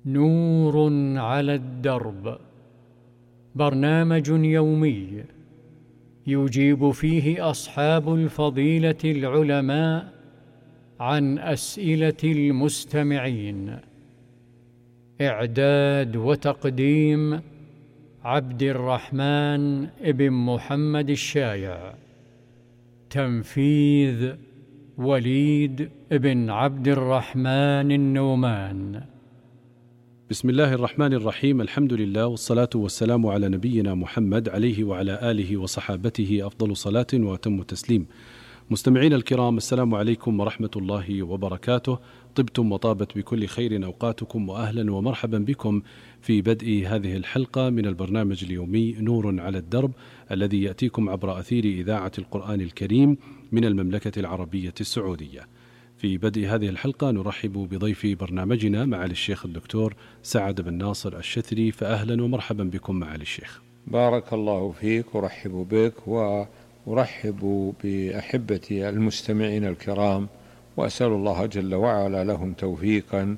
نور على الدرب، برنامج يومي يجيب فيه أصحاب الفضيلة العلماء عن أسئلة المستمعين. إعداد وتقديم عبد الرحمن بن محمد الشايع. تنفيذ وليد بن عبد الرحمن النومان. بسم الله الرحمن الرحيم. الحمد لله والصلاة والسلام على نبينا محمد عليه وعلى آله وصحابته أفضل صلاة وأتم تسليم. مستمعين الكرام، السلام عليكم ورحمة الله وبركاته. طبتم وطابت بكل خير أوقاتكم، وأهلا ومرحبا بكم في بدء هذه الحلقة من البرنامج اليومي نور على الدرب، الذي يأتيكم عبر أثير إذاعة القرآن الكريم من المملكة العربية السعودية. في بدء هذه الحلقة نرحب بضيف برنامجنا معالي الشيخ الدكتور سعد بن ناصر الشثري، فأهلا ومرحبا بكم معالي الشيخ. بارك الله فيك، أرحب بك وأرحب بأحبتي المستمعين الكرام، وأسأل الله جل وعلا لهم توفيقا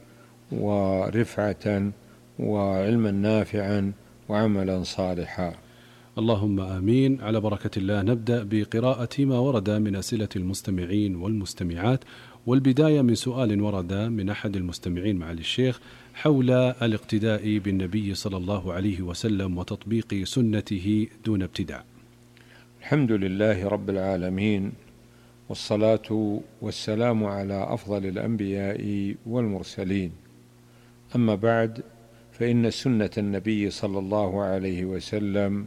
ورفعة وعلما نافعا وعملا صالحا. اللهم آمين. على بركة الله نبدأ بقراءة ما ورد من أسئلة المستمعين والمستمعات، والبداية من سؤال ورد من أحد المستمعين معالي الشيخ حول الاقتداء بالنبي صلى الله عليه وسلم وتطبيق سنته دون ابتداع. الحمد لله رب العالمين، والصلاة والسلام على أفضل الأنبياء والمرسلين. أما بعد، فإن سنة النبي صلى الله عليه وسلم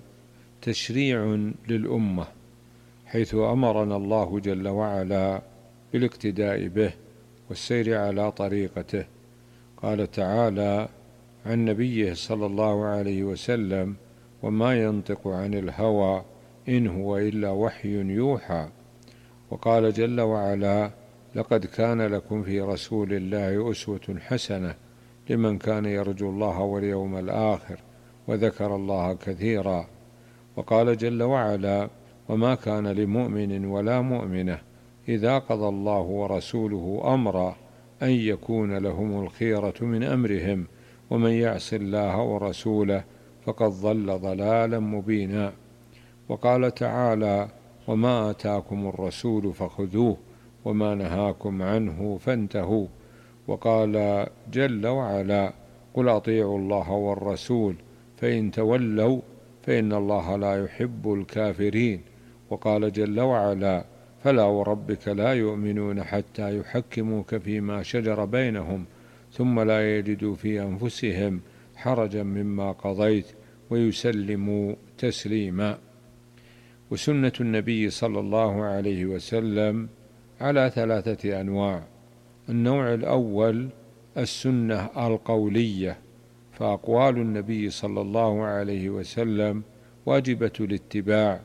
تشريع للأمة، حيث أمرنا الله جل وعلا بالاقتداء به والسير على طريقته. قال تعالى عن نبيه صلى الله عليه وسلم: وما ينطق عن الهوى إن هو إلا وحي يوحى. وقال جل وعلا: لقد كان لكم في رسول الله أسوة حسنة لمن كان يرجو الله واليوم الآخر وذكر الله كثيرا. وقال جل وعلا: وما كان لمؤمن ولا مؤمنة إذا قضى الله ورسوله أمرا أن يكون لهم الخيرة من أمرهم ومن يعص الله ورسوله فقد ضل ضلالا مبينا. وقال تعالى: وما آتاكم الرسول فخذوه وما نهاكم عنه فانتهوا. وقال جل وعلا: قل أطيعوا الله والرسول فإن تولوا فإن الله لا يحب الكافرين. وقال جل وعلا: فلا وربك لا يؤمنون حتى يحكموك فيما شجر بينهم ثم لا يجدوا في أنفسهم حرجا مما قضيت ويسلموا تسليما. وسنة النبي صلى الله عليه وسلم على 3 أنواع. النوع الأول السنة القولية، فأقوال النبي صلى الله عليه وسلم واجبة الاتباع.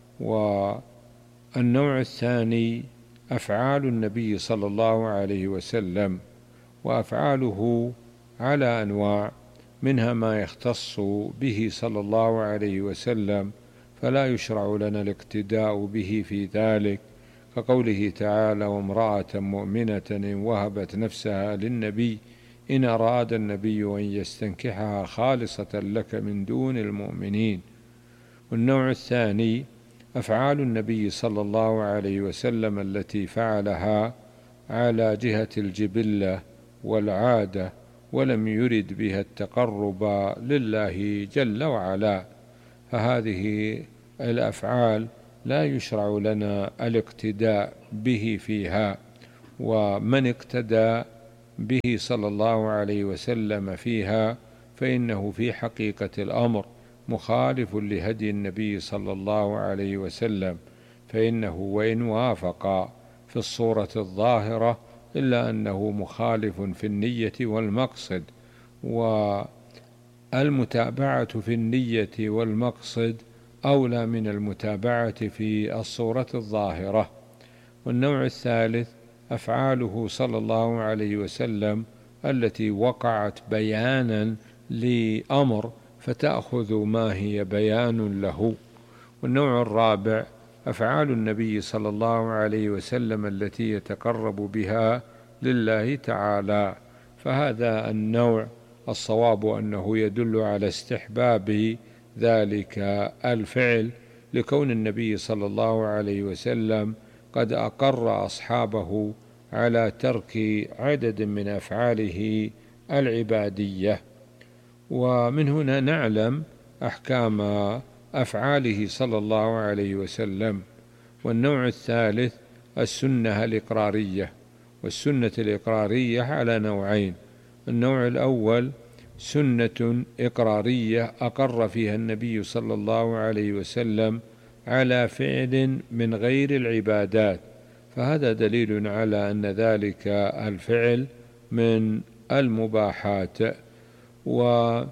والنوع الثاني أفعال النبي صلى الله عليه وسلم، وأفعاله على أنواع، منها ما يختص به صلى الله عليه وسلم فلا يشرع لنا الاقتداء به في ذلك، كقوله تعالى: وامرأة مؤمنة إن وهبت نفسها للنبي إن أراد النبي أن يستنكحها خالصة لك من دون المؤمنين. والنوع الثاني أفعال النبي صلى الله عليه وسلم التي فعلها على جهة الجبلة والعادة ولم يرد بها التقرب لله جل وعلا، فهذه الأفعال لا يشرع لنا الاقتداء به فيها. ومن اقتدى به صلى الله عليه وسلم فيها فإنه في حقيقة الأمر مخالف لهدي النبي صلى الله عليه وسلم، فإنه وإن وافق في الصورة الظاهرة إلا أنه مخالف في النية والمقصد، والمتابعة في النية والمقصد أولى من المتابعة في الصورة الظاهرة. والنوع الثالث أفعاله صلى الله عليه وسلم التي وقعت بيانا لأمر فتأخذ ما هي بيان له. والنوع الرابع أفعال النبي صلى الله عليه وسلم التي يتقرب بها لله تعالى، فهذا النوع الصواب أنه يدل على استحباب ذلك الفعل، لكون النبي صلى الله عليه وسلم قد أقر أصحابه على ترك عدد من أفعاله العبادية. ومن هنا نعلم أحكام أفعاله صلى الله عليه وسلم. والنوع الثالث السنة الإقرارية، والسنة الإقرارية على نوعين: النوع الأول سنة إقرارية أقر فيها النبي صلى الله عليه وسلم على فعل من غير العبادات، فهذا دليل على أن ذلك الفعل من المباحات. والنوع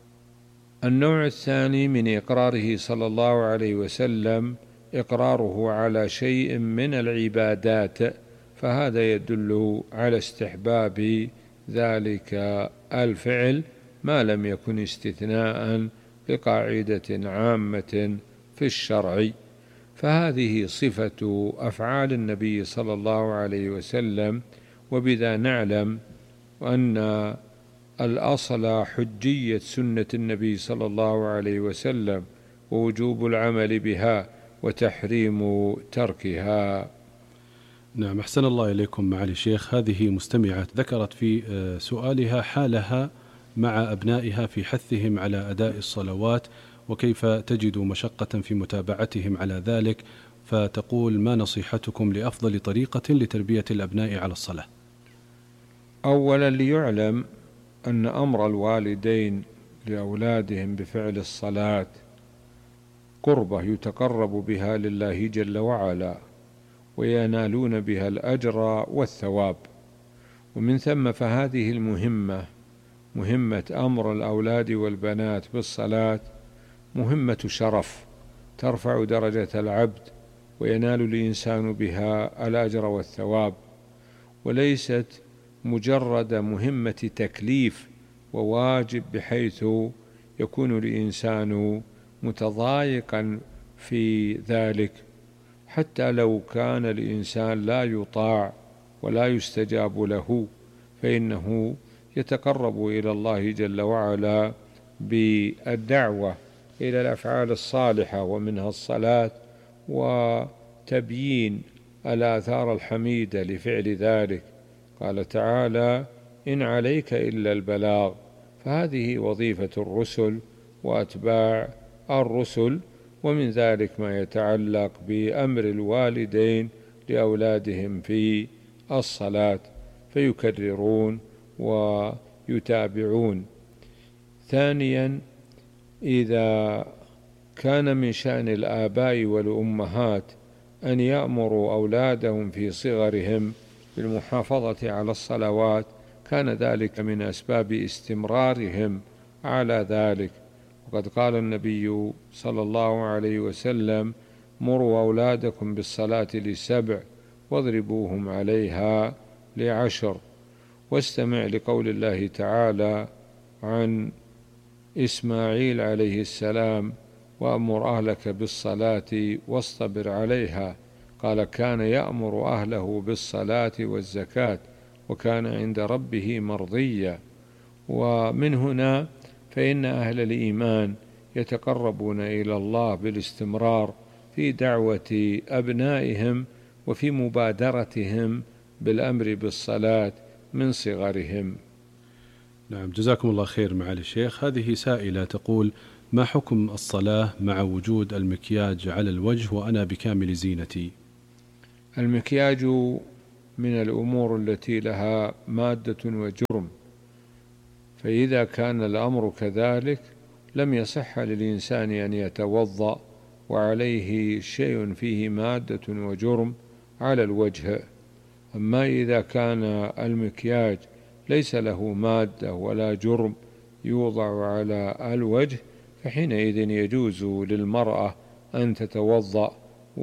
الثاني من إقراره صلى الله عليه وسلم إقراره على شيء من العبادات، فهذا يدل على استحباب ذلك الفعل ما لم يكن استثناء لقاعدة عامة في الشرع. فهذه صفة أفعال النبي صلى الله عليه وسلم، وبذا نعلم أن الأصل حجية سنة النبي صلى الله عليه وسلم ووجوب العمل بها وتحريم تركها. نعم، أحسن الله إليكم معالي الشيخ. هذه مستمعة ذكرت في سؤالها حالها مع أبنائها في حثهم على أداء الصلوات، وكيف تجد مشقة في متابعتهم على ذلك، فتقول: ما نصيحتكم لأفضل طريقة لتربية الأبناء على الصلاة؟ أولا، ليعلم أن أمر الوالدين لأولادهم بفعل الصلاة قربة يتقرب بها لله جل وعلا، وينالون بها الأجر والثواب. ومن ثم فهذه مهمة أمر الأولاد والبنات بالصلاة مهمة شرف ترفع درجة العبد، وينال الإنسان بها الأجر والثواب، وليست مجرد مهمة تكليف وواجب بحيث يكون الإنسان متضايقا في ذلك. حتى لو كان الإنسان لا يطاع ولا يستجاب له، فإنه يتقرب إلى الله جل وعلا بالدعوة إلى الأفعال الصالحة، ومنها الصلاة، وتبيين الآثار الحميدة لفعل ذلك. قال تعالى: إن عليك إلا البلاغ. فهذه وظيفة الرسل وأتباع الرسل، ومن ذلك ما يتعلق بأمر الوالدين لأولادهم في الصلاة، فيكررون ويتابعون. ثانيا، إذا كان من شأن الآباء والأمهات أن يأمروا أولادهم في صغرهم بالمحافظة على الصلوات، كان ذلك من أسباب استمرارهم على ذلك. وقد قال النبي صلى الله عليه وسلم: مروا أولادكم بالصلاة ل7 واضربوهم عليها ل10. واستمع لقول الله تعالى عن إسماعيل عليه السلام: وأمر أهلك بالصلاة واصطبر عليها. قال: كان يأمر أهله بالصلاة والزكاة وكان عند ربه مرضيا. ومن هنا فإن أهل الإيمان يتقربون إلى الله بالاستمرار في دعوة أبنائهم وفي مبادرتهم بالأمر بالصلاة من صغرهم. نعم، جزاكم الله خير معالي الشيخ. هذه سائلة تقول: ما حكم الصلاة مع وجود المكياج على الوجه وأنا بكامل زينتي؟ المكياج من الأمور التي لها مادة وجرم، فإذا كان الأمر كذلك لم يصح للإنسان أن يتوضأ وعليه شيء فيه مادة وجرم على الوجه. أما إذا كان المكياج ليس له مادة ولا جرم يوضع على الوجه، فحينئذ يجوز للمرأة أن تتوضأ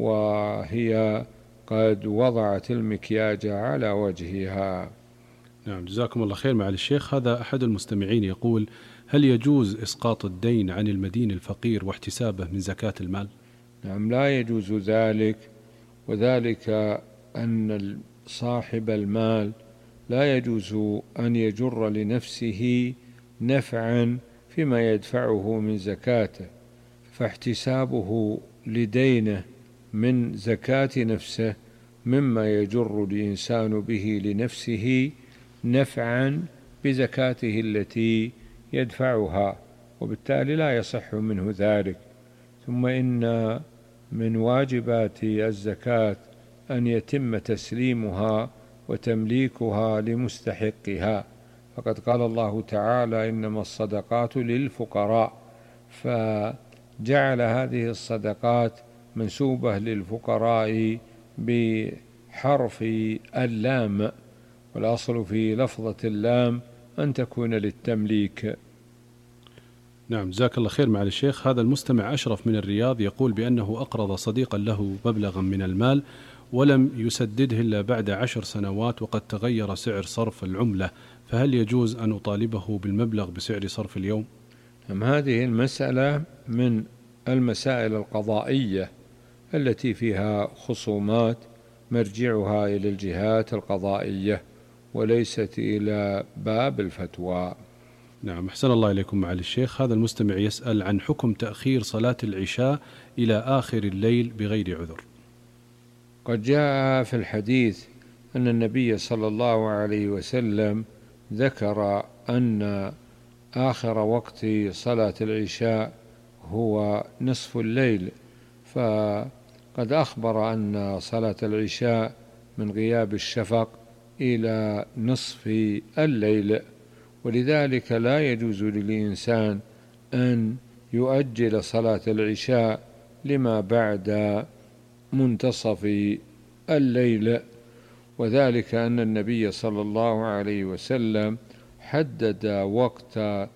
وهي قد وضعت المكياج على وجهها. نعم، جزاكم الله خير معالي الشيخ. هذا أحد المستمعين يقول: هل يجوز إسقاط الدين عن المدين الفقير واحتسابه من زكاة المال؟ نعم، لا يجوز ذلك، وذلك أن صاحب المال لا يجوز أن يجر لنفسه نفعا فيما يدفعه من زكاته، فاحتسابه لدينه من زكاة نفسه مما يجر الإنسان به لنفسه نفعا بزكاته التي يدفعها، وبالتالي لا يصح منه ذلك. ثم إن من واجبات الزكاة أن يتم تسليمها وتمليكها لمستحقها، فقد قال الله تعالى: إنما الصدقات للفقراء، فجعل هذه الصدقات منسوبة للفقراء بحرف اللام، والأصل في لفظة اللام أن تكون للتمليك. نعم، جزاك الله خير معالي الشيخ. هذا المستمع أشرف من الرياض يقول بأنه أقرض صديقا له مبلغا من المال ولم يسدده إلا بعد 10 سنوات، وقد تغير سعر صرف العملة، فهل يجوز أن أطالبه بالمبلغ بسعر صرف اليوم؟ هذه المسألة من المسائل القضائية التي فيها خصومات مرجعها إلى الجهات القضائية وليست إلى باب الفتوى. نعم، أحسن الله إليكم معالي الشيخ. هذا المستمع يسأل عن حكم تأخير صلاة العشاء إلى آخر الليل بغير عذر. قد جاء في الحديث أن النبي صلى الله عليه وسلم ذكر أن آخر وقت صلاة العشاء هو نصف الليل، فقد أخبر أن صلاة العشاء من غياب الشفق إلى نصف الليل، ولذلك لا يجوز للإنسان أن يؤجل صلاة العشاء لما بعد منتصف الليل، وذلك أن النبي صلى الله عليه وسلم حدد وقت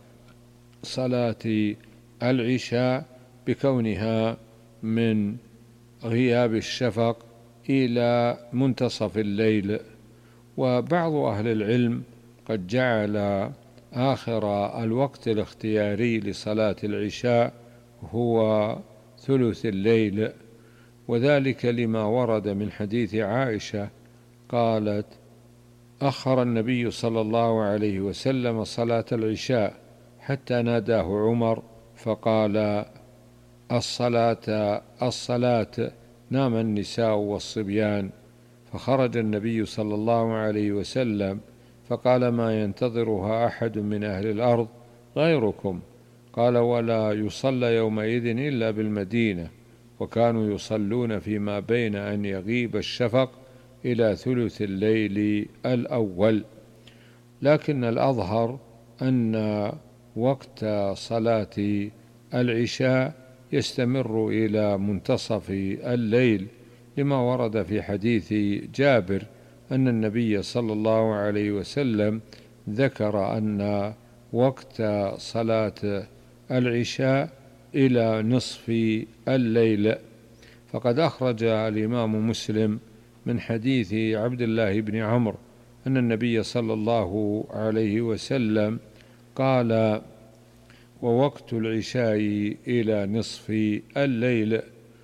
صلاة العشاء بكونها من غياب الشفق إلى منتصف الليل. وبعض أهل العلم قد جعل آخر الوقت الاختياري لصلاة العشاء هو ثلث الليل، وذلك لما ورد من حديث عائشة قالت: أخر النبي صلى الله عليه وسلم صلاة العشاء حتى ناداه عمر فقال: الصلاة الصلاة، نام النساء والصبيان. فخرج النبي صلى الله عليه وسلم فقال: ما ينتظرها أحد من أهل الأرض غيركم؟ قال: ولا يصلى يومئذ إلا بالمدينة، وكانوا يصلون فيما بين أن يغيب الشفق إلى ثلث الليل الأول. لكن الأظهر أن وقت صلاة العشاء يستمر إلى منتصف الليل، لما ورد في حديث جابر أن النبي صلى الله عليه وسلم ذكر أن وقت صلاة العشاء إلى نصف الليل. فقد أخرج الإمام مسلم من حديث عبد الله بن عمرو أن النبي صلى الله عليه وسلم قال: ووقت العشاء إلى نصف الليل.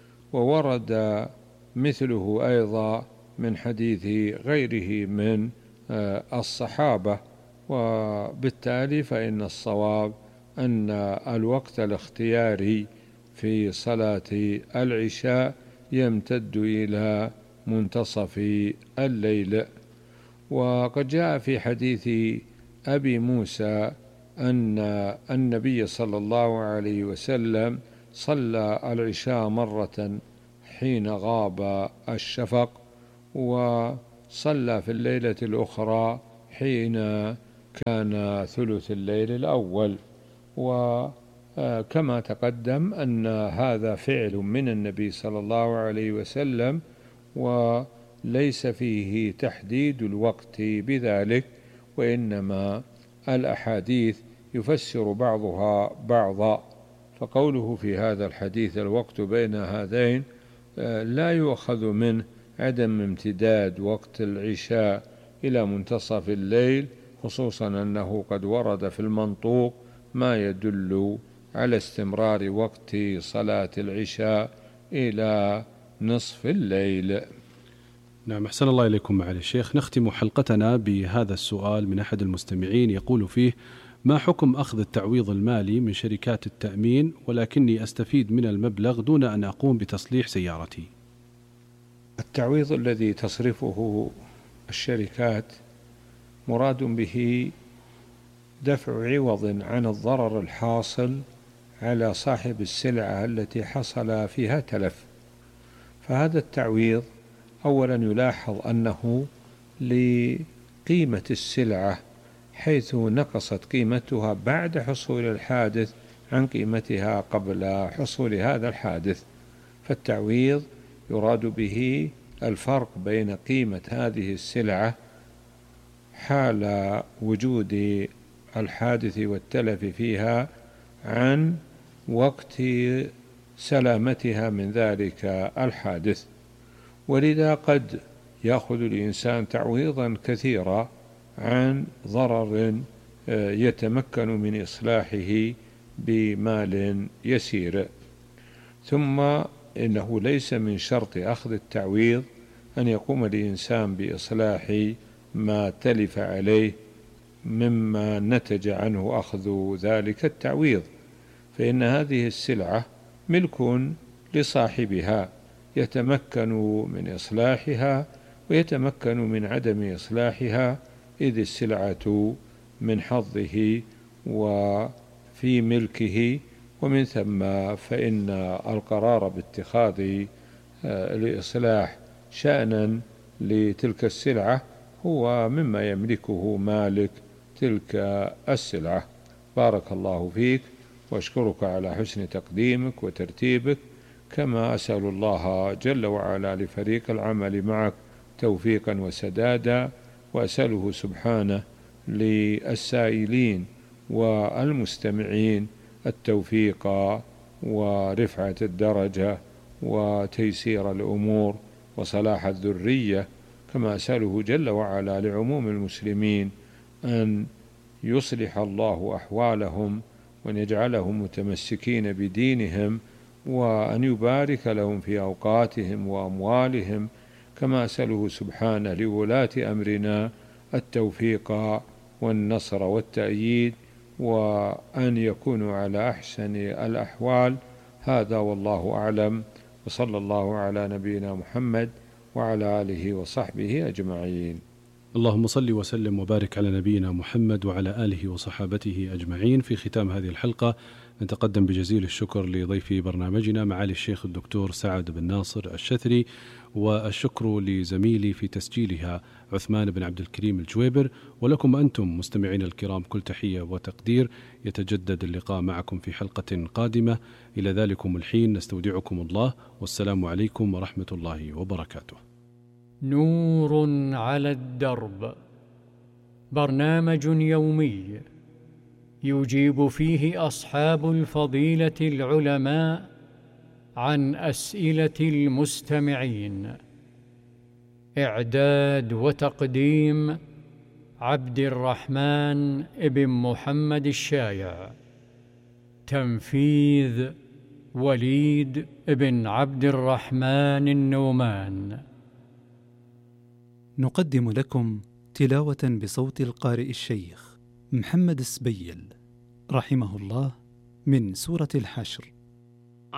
وورد مثله أيضا من حديث غيره من الصحابة، وبالتالي فإن الصواب أن الوقت الاختياري في صلاة العشاء يمتد إلى منتصف الليل. وقد جاء في حديث أبي موسى أن النبي صلى الله عليه وسلم صلى العشاء مرة حين غاب الشفق، وصلى في الليلة الأخرى حين كان ثلث الليل الأول. وكما تقدم أن هذا فعل من النبي صلى الله عليه وسلم، وليس فيه تحديد الوقت بذلك، وإنما الأحاديث يفسر بعضها بعضا. فقوله في هذا الحديث الوقت بين هذين لا يؤخذ منه عدم امتداد وقت العشاء إلى منتصف الليل، خصوصا أنه قد ورد في المنطوق ما يدل على استمرار وقت صلاة العشاء إلى نصف الليل. نعم، أحسن الله إليكم معالي الشيخ. نختم حلقتنا بهذا السؤال من أحد المستمعين يقول فيه: ما حكم أخذ التعويض المالي من شركات التأمين ولكني أستفيد من المبلغ دون أن أقوم بتصليح سيارتي؟ التعويض الذي تصرفه الشركات مراد به دفع عوض عن الضرر الحاصل على صاحب السلعة التي حصل فيها تلف. فهذا التعويض أولا يلاحظ أنه لقيمة السلعة، حيث نقصت قيمتها بعد حصول الحادث عن قيمتها قبل حصول هذا الحادث. فالتعويض يراد به الفرق بين قيمة هذه السلعة حال وجود الحادث والتلف فيها عن وقت سلامتها من ذلك الحادث. ولذا قد يأخذ الإنسان تعويضا كثيرا عن ضرر يتمكن من إصلاحه بمال يسير. ثم إنه ليس من شرط أخذ التعويض أن يقوم الإنسان بإصلاح ما تلف عليه مما نتج عنه أخذ ذلك التعويض، فإن هذه السلعة ملك لصاحبها يتمكن من إصلاحها ويتمكن من عدم إصلاحها، إذ السلعة من حظه وفي ملكه، ومن ثم فإن القرار باتخاذ لإصلاح شأنا لتلك السلعة هو مما يملكه مالك تلك السلعة. بارك الله فيك، وأشكرك على حسن تقديمك وترتيبك، كما أسأل الله جل وعلا لفريق العمل معك توفيقا وسدادا، وأسأله سبحانه للسائلين والمستمعين التوفيق ورفعة الدرجة وتيسير الأمور وصلاح الذرية، كما أسأله جل وعلا لعموم المسلمين أن يصلح الله أحوالهم وأن يجعلهم متمسكين بدينهم، وأن يبارك لهم في أوقاتهم وأموالهم، كما أسأله سبحانه لولاة أمرنا التوفيق والنصر والتأييد، وأن يكونوا على أحسن الأحوال. هذا والله أعلم، وصلى الله على نبينا محمد وعلى آله وصحبه أجمعين. اللهم صل وسلم وبارك على نبينا محمد وعلى آله وصحابته أجمعين. في ختام هذه الحلقة نتقدم بجزيل الشكر لضيف برنامجنا معالي الشيخ الدكتور سعد بن ناصر الشثري، والشكر لزميلي في تسجيلها عثمان بن عبد الكريم الجويبر، ولكم أنتم مستمعين الكرام كل تحية وتقدير. يتجدد اللقاء معكم في حلقة قادمة. إلى ذلكم الحين نستودعكم الله، والسلام عليكم ورحمة الله وبركاته. نور على الدرب، برنامج يومي يجيب فيه أصحاب الفضيلة العلماء عن أسئلة المستمعين. إعداد وتقديم عبد الرحمن ابن محمد الشايع. تنفيذ وليد ابن عبد الرحمن النومان. نقدم لكم تلاوة بصوت القارئ الشيخ محمد السبيل رحمه الله من سورة الحشر.